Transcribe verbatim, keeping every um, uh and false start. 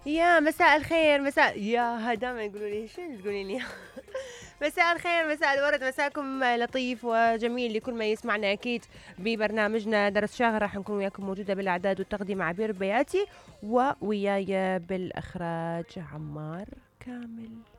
يا مساء الخير، مساء يا دايما يقولوا لي شو تقولين يا مساء الخير، مساء الورد، مساكم لطيف وجميل لكل ما يسمعنا أكيد ببرنامجنا درس شاغر. راح نكون وياكم موجودة بالإعداد والتقديم عبير بياتي، ووياي بالإخراج عمار كامل.